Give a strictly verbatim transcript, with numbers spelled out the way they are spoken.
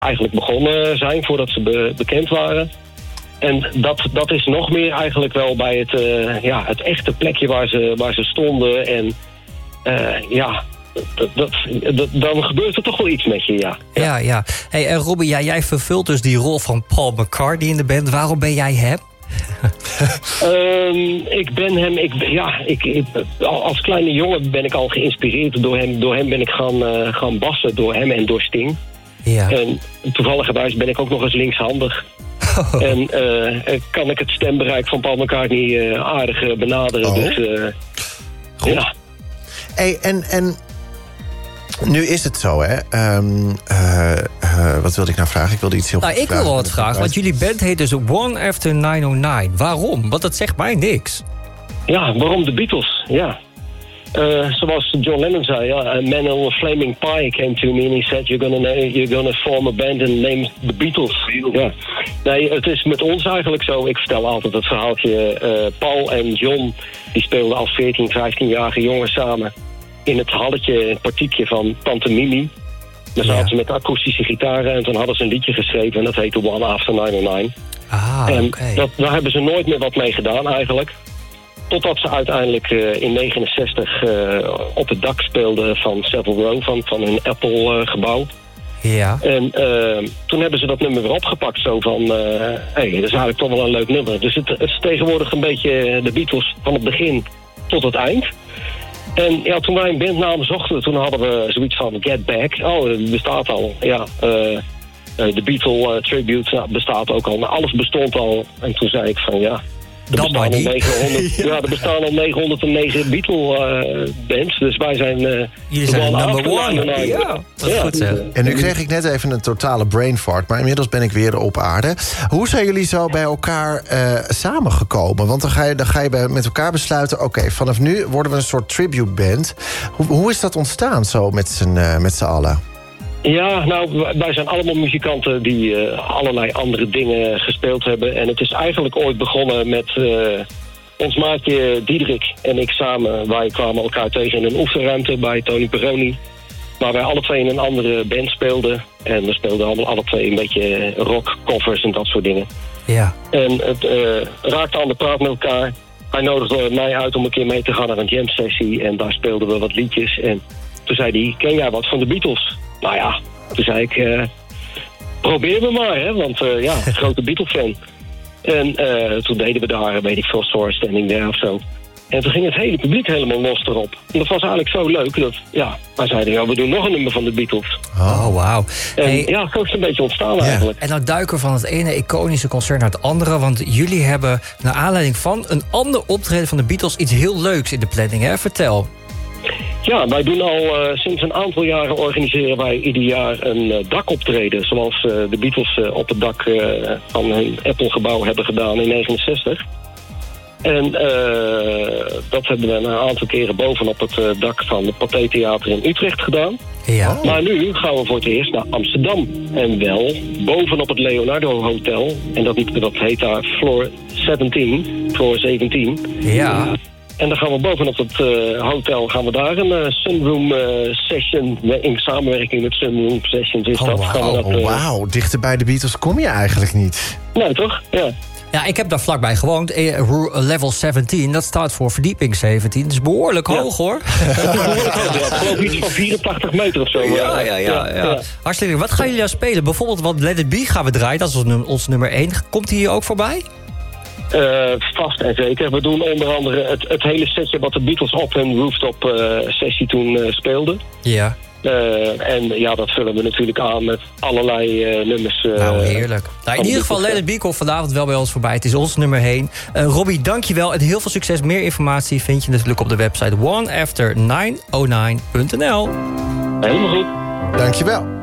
eigenlijk begonnen zijn, voordat ze be- bekend waren. En dat, dat is nog meer eigenlijk wel bij het, uh, ja, het echte plekje waar ze, waar ze stonden. En uh, ja, dat, dat, dat, dan gebeurt er toch wel iets met je, ja. Ja, ja. ja. Hey, en Robbie, ja, jij vervult dus die rol van Paul McCartney in de band. Waarom ben jij hem? um, ik ben hem, ik, ja, ik, ik, als kleine jongen ben ik al geïnspireerd door hem. Door hem ben ik gaan, uh, gaan bassen, door hem en door Sting. Ja. En toevalligerwijs ben ik ook nog eens linkshandig. Oh. En uh, kan ik het stembereik van Paul McCartney uh, aardig uh, benaderen. Oh. Dus, uh, Goed. Ja. Hey, en, en nu is het zo, hè. Um, uh, uh, wat wilde ik nou vragen? Ik wilde iets heel nou, goed ik wil wel wat vragen, want jullie band heet dus One After nine oh nine. Waarom? Want dat zegt mij niks. Ja, waarom de Beatles? Ja. Uh, zoals John Lennon zei, ja, a man on a flaming pie came to me and he said, you're gonna, you're gonna form a band and name the Beatles. Ja. Nee, het is met ons eigenlijk zo. Ik vertel altijd het verhaaltje. Uh, Paul en John, die speelden als veertien, vijftienjarige jongen samen in het halletje, een partiekje van Tante Mimi. Daar zaten ja. ze met akoestische gitaren en toen hadden ze een liedje geschreven en dat heette One After nine oh nine. Ah, en okay. dat, daar hebben ze nooit meer wat mee gedaan eigenlijk. Totdat ze uiteindelijk uh, in negenenzestig uh, op het dak speelden van Savile Row, van, van hun Apple-gebouw. Uh, ja. En uh, toen hebben ze dat nummer weer opgepakt. Zo van, hé, uh, hey, dat is eigenlijk toch wel een leuk nummer. Dus het, het is tegenwoordig een beetje de Beatles van het begin tot het eind. En ja, toen wij een bandnaam zochten, toen hadden we zoiets van Get Back. Oh, dat bestaat al. Ja, uh, de Beatle uh, Tribute nou, bestaat ook al. Maar alles bestond al. En toen zei ik van ja... Er bestaan, al negenhonderd, ja. ja, er bestaan al negenhonderdnegen Beatle-bands. Uh, dus wij zijn... Uh, Jullie zijn number one. Ja, ja, dat is ja. goed zeg. En nu kreeg ik net even een totale brain fart, maar inmiddels ben ik weer op aarde. Hoe zijn jullie zo bij elkaar uh, samengekomen? Want dan ga je, dan ga je bij, met elkaar besluiten... oké, okay, vanaf nu worden we een soort tribute-band. Hoe, hoe is dat ontstaan zo met z'n, uh, met z'n allen? Ja, nou, wij zijn allemaal muzikanten die uh, allerlei andere dingen gespeeld hebben. En het is eigenlijk ooit begonnen met uh, ons maatje Diederik en ik samen. Wij kwamen elkaar tegen in een oefenruimte bij Tony Peroni. Waar wij alle twee in een andere band speelden. En we speelden allemaal alle twee een beetje rock, covers en dat soort dingen. Ja. En het uh, raakte aan de praat met elkaar. Hij nodigde mij uit om een keer mee te gaan naar een jam sessie. En daar speelden we wat liedjes. En toen zei hij, ken jij wat van de Beatles? Nou ja, toen zei ik, uh, probeer we maar, hè, want uh, ja, grote Beatle-fan. En uh, toen deden we daar, weet ik veel, Story Standing There of zo. En toen ging het hele publiek helemaal los erop. En dat was eigenlijk zo leuk dat, ja, wij zeiden, ja, we doen nog een nummer van de Beatles. Oh, wauw. En hey, ja, zo is het een beetje ontstaan yeah. eigenlijk. En dan duiken we van het ene iconische concert naar het andere, want jullie hebben, naar aanleiding van een ander optreden van de Beatles, iets heel leuks in de planning, hè? Vertel. Ja, wij doen al uh, sinds een aantal jaren organiseren wij ieder jaar een uh, dakoptreden. Zoals uh, de Beatles uh, op het dak uh, van hun Apple-gebouw hebben gedaan in negenenzestig. En uh, dat hebben we een aantal keren bovenop het uh, dak van het Pathé Theater in Utrecht gedaan. Ja. Maar nu gaan we voor het eerst naar Amsterdam. En wel bovenop het Leonardo Hotel. En dat, dat heet daar Floor zeventien. Floor zeventien. Ja. En dan gaan we bovenop het uh, hotel gaan we daar een uh, sunroom uh, session, in samenwerking met Sunroom Sessions is oh, dat. Wow. Gaan we dat uh... oh, wauw, dichter bij de Beatles kom je eigenlijk niet. Nee, toch? Ja. Ja, ik heb daar vlakbij gewoond. Level zeventien, dat staat voor verdieping zeventien. Dat is behoorlijk ja. hoog, hoor. Dat is behoorlijk hoog, ja. Ik geloof iets van vierentachtig meter of zo. Ja, ja, ja. ja. ja. ja. Hartstikke. Wat gaan jullie nou spelen? Bijvoorbeeld wat Let It Be gaan we draaien. Dat is ons, ons nummer één. Komt die hier ook voorbij? Uh, vast en zeker. We doen onder andere het, het hele setje wat de Beatles op hun rooftop uh, sessie toen uh, speelden. Ja. Uh, en ja, dat vullen we natuurlijk aan met allerlei uh, nummers. Uh, nou, heerlijk. Nou, in ieder geval, Let It Be komt vanavond wel bij ons voorbij. Het is ons nummer heen. Uh, Robbie, dankjewel en heel veel succes. Meer informatie vind je natuurlijk op de website one after nine oh nine punt n l. Helemaal goed. Dankjewel.